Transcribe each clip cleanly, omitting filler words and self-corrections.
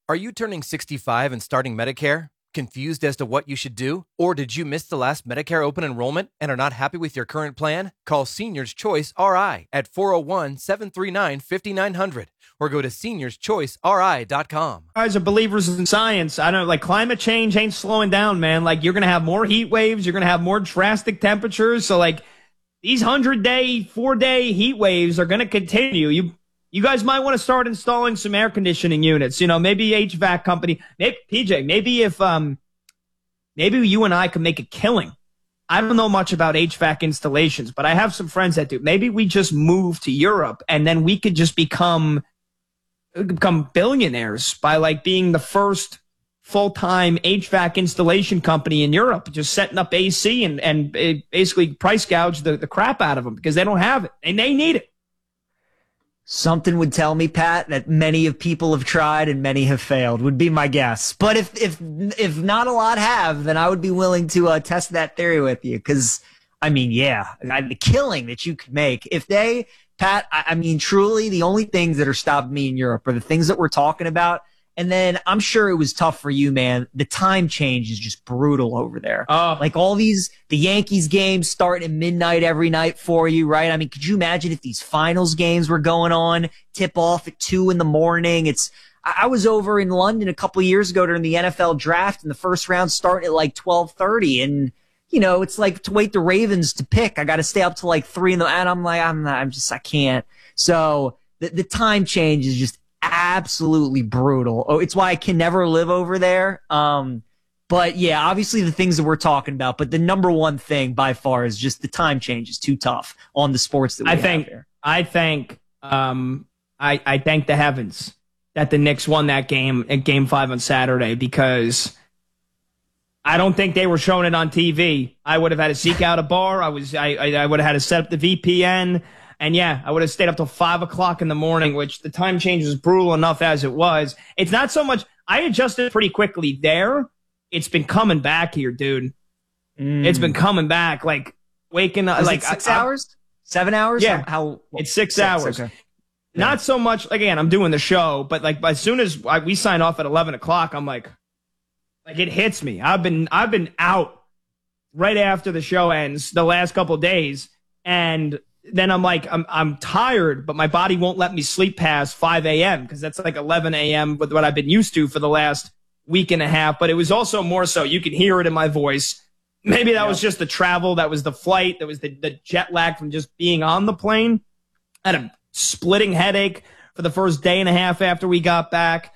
Are you turning 65 and starting Medicare? Confused as to what you should do? Or did you miss the last Medicare open enrollment and are not happy with your current plan? Call Seniors Choice RI at 401-739-5900 or go to seniorschoiceri.com. You guys are believers in science. I don't know, like climate change ain't slowing down, man. Like you're going to have more heat waves. You're going to have more drastic temperatures. So like these 100-day, 4-day heat waves are going to continue. You guys might want to start installing some air conditioning units. You know, maybe HVAC company, maybe PJ, maybe if maybe you and I could make a killing. I don't know much about HVAC installations, but I have some friends that do. Maybe we just move to Europe and then we could just become billionaires by like being the first full-time HVAC installation company in Europe, just setting up AC and basically price gouge the crap out of them because they don't have it and they need it. Something would tell me, Pat, that many of people have tried and many have failed, would be my guess. But if not a lot have, then I would be willing to test that theory with you. Because, I mean, yeah, the killing that you could make. If they, Pat, I mean, truly, the only things that are stopping me in Europe are the things that we're talking about. And then I'm sure it was tough for you, man. The time change is just brutal over there. Like the Yankees games start at midnight every night for you, right? I mean, could you imagine if these finals games were going on, tip off at 2 a.m? I was over in London a couple of years ago during the NFL draft and the first round starting at like 12:30. And, you know, it's like to wait the Ravens to pick. I got to stay up to like 3 and I'm like, I can't. So the time change is just absolutely brutal. Oh, it's why I can never live over there. But yeah, obviously the things that we're talking about, but the number one thing by far is just the time change is too tough on the sports that we have here. I thank the heavens that the Knicks won that game at Game 5 on Saturday because I don't think they were showing it on TV. I would have had to seek out a bar. I would have had to set up the VPN. And yeah, I would have stayed up till 5 o'clock in the morning, which the time change was brutal enough as it was. It's not so much. I adjusted pretty quickly there. It's been coming back here, dude. It's been coming back. Like waking up, like 6 hours, 7 hours. Yeah, how it's 6 hours. Okay. Not so much. Again, I'm doing the show, but like as soon as we sign off at 11 o'clock, I'm like it hits me. I've been out right after the show ends the last couple of days, and then I'm like, I'm tired, but my body won't let me sleep past 5 a.m. because that's like 11 a.m. with what I've been used to for the last week and a half. But it was also more so you could hear it in my voice. Maybe that was just the travel. That was the flight. That was the jet lag from just being on the plane. I had a splitting headache for the first day and a half after we got back.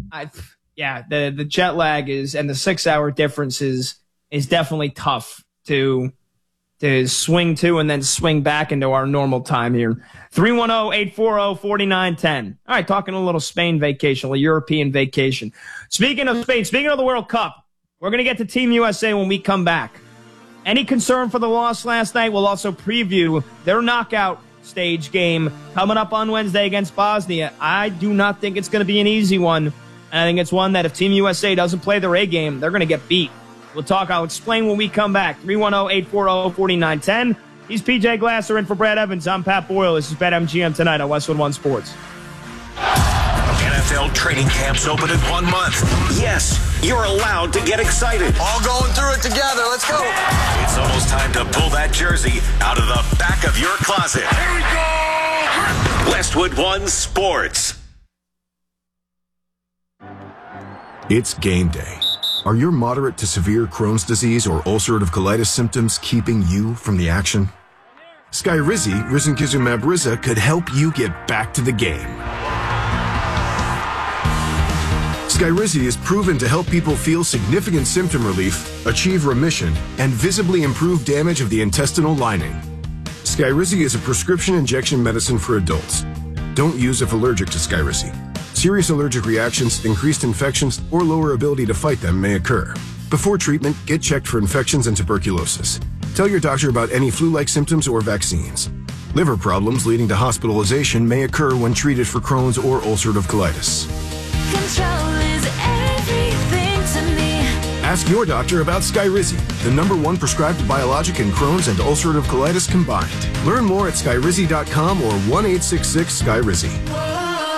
The jet lag and the 6 hour difference is definitely tough to swing to and then swing back into our normal time here. 310-840-4910. All right, talking a little Spain vacation, a little European vacation. Speaking of Spain, speaking of the World Cup, we're going to get to Team USA when we come back. Any concern for the loss last night? We'll also preview their knockout stage game coming up on Wednesday against Bosnia. I do not think it's going to be an easy one. And I think it's one that if Team USA doesn't play their A game, they're going to get beat. We'll talk. I'll explain when we come back. 310-840-4910. He's PJ Glasser in for Brad Evans. I'm Pat Boyle. This is BetMGM tonight on Westwood One Sports. NFL training camps open in 1 month. Yes, you're allowed to get excited. All going through it together. Let's go. It's almost time to pull that jersey out of the back of your closet. Here we go. Westwood One Sports. It's game day. Are your moderate to severe Crohn's disease or ulcerative colitis symptoms keeping you from the action? Skyrizi, risankizumab Riza, could help you get back to the game. Skyrizi is proven to help people feel significant symptom relief, achieve remission, and visibly improve damage of the intestinal lining. Skyrizi is a prescription injection medicine for adults. Don't use if allergic to Skyrizi. Serious allergic reactions, increased infections, or lower ability to fight them may occur. Before treatment, get checked for infections and tuberculosis. Tell your doctor about any flu-like symptoms or vaccines. Liver problems leading to hospitalization may occur when treated for Crohn's or ulcerative colitis. Control is everything to me. Ask your doctor about Skyrizi, the #1 prescribed biologic in Crohn's and ulcerative colitis combined. Learn more at skyrizi.com or 1-866-SKYRIZI.